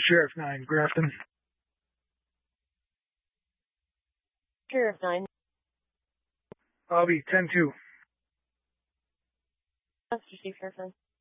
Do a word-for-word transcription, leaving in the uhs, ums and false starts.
Sheriff nine, Grafton. Sheriff nine. I'll be ten two. That's Chief Sheriff nine.